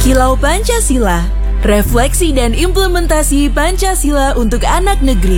Kilau Pancasila, refleksi dan implementasi Pancasila untuk anak negeri.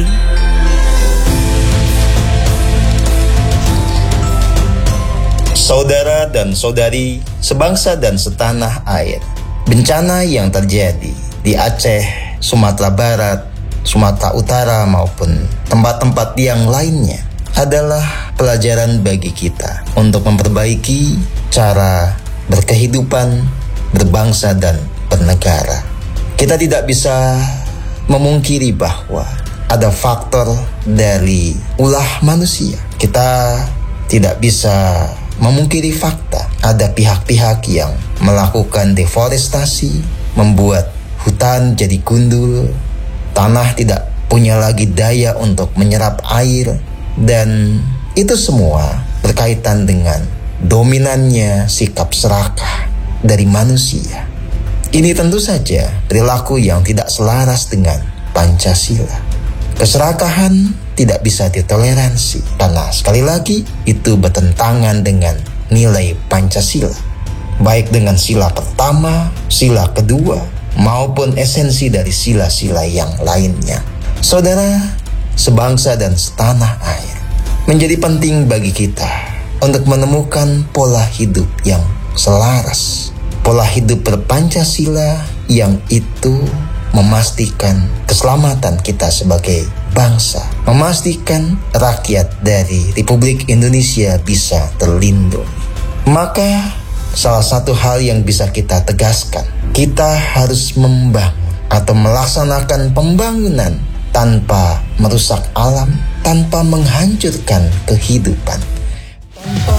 Saudara dan saudari, sebangsa dan setanah air, bencana yang terjadi di Aceh, Sumatera Barat, Sumatera Utara maupun tempat-tempat yang lainnya adalah pelajaran bagi kita untuk memperbaiki cara berkehidupan, berbangsa dan bernegara. Kita tidak bisa memungkiri bahwa ada faktor dari ulah manusia. Kita tidak bisa memungkiri fakta ada pihak-pihak yang melakukan deforestasi, membuat hutan jadi gundul, tanah tidak punya lagi daya untuk menyerap air, dan itu semua berkaitan dengan dominannya sikap serakah dari manusia. Ini tentu saja perilaku yang tidak selaras dengan Pancasila. Keserakahan tidak bisa ditoleransi karena sekali lagi itu bertentangan dengan nilai Pancasila, baik dengan sila pertama, sila kedua, maupun esensi dari sila-sila yang lainnya. Saudara, sebangsa dan setanah air, menjadi penting bagi kita untuk menemukan pola hidup yang selaras, pola hidup berPancasila yang itu memastikan keselamatan kita sebagai bangsa, memastikan rakyat dari Republik Indonesia bisa terlindungi. Maka salah satu hal yang bisa kita tegaskan, kita harus membangun atau melaksanakan pembangunan tanpa merusak alam, tanpa menghancurkan kehidupan, tanpa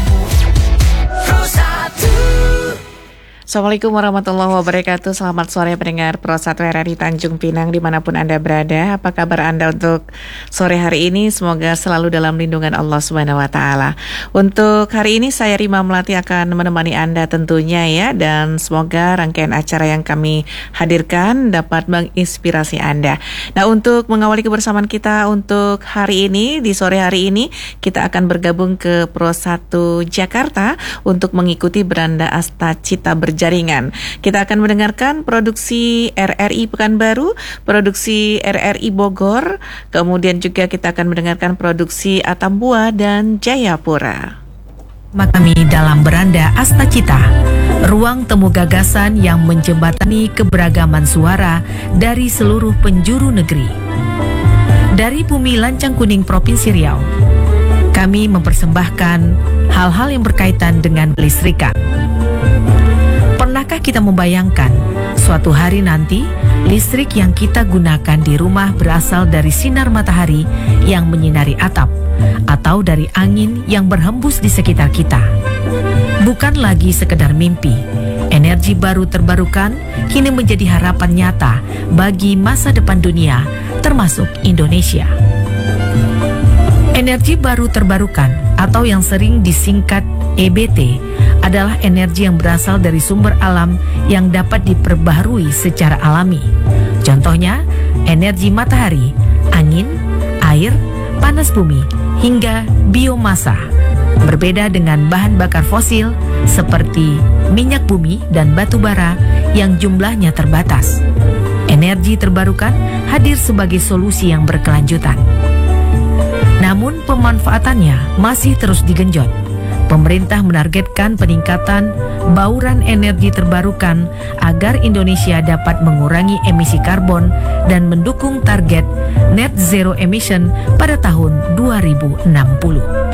Assalamualaikum warahmatullahi wabarakatuh. Selamat sore pendengar Pro 1 RRI Tanjung Pinang dimanapun Anda berada. Apa kabar Anda untuk sore hari ini? Semoga selalu dalam lindungan Allah Subhanahu wa Ta'ala. Untuk hari ini saya Rima Melati akan menemani Anda tentunya ya, dan semoga rangkaian acara yang kami hadirkan dapat menginspirasi Anda. Nah, untuk mengawali kebersamaan kita untuk hari ini, di sore hari ini kita akan bergabung ke Pro 1 Jakarta untuk mengikuti Beranda Asta Cita Berjaringan. Kita akan mendengarkan produksi RRI Pekanbaru, produksi RRI Bogor, kemudian juga kita akan mendengarkan produksi Atambua dan Jayapura. Kami dalam Beranda Asta Cita, ruang temu gagasan yang menjembatani keberagaman suara dari seluruh penjuru negeri. Dari bumi Lancang Kuning Provinsi Riau, kami mempersembahkan hal-hal yang berkaitan dengan listrikan. Pernahkah kita membayangkan suatu hari nanti listrik yang kita gunakan di rumah berasal dari sinar matahari yang menyinari atap atau dari angin yang berhembus di sekitar kita? Bukan lagi sekedar mimpi. Energi baru terbarukan kini menjadi harapan nyata bagi masa depan dunia, termasuk Indonesia. Energi baru terbarukan atau yang sering disingkat EBT adalah energi yang berasal dari sumber alam yang dapat diperbaharui secara alami. Contohnya, energi matahari, angin, air, panas bumi, hingga biomasa. Berbeda dengan bahan bakar fosil seperti minyak bumi dan batu bara yang jumlahnya terbatas. Energi terbarukan hadir sebagai solusi yang berkelanjutan. Namun pemanfaatannya masih terus digenjot. Pemerintah menargetkan peningkatan bauran energi terbarukan agar Indonesia dapat mengurangi emisi karbon dan mendukung target net zero emission pada tahun 2060.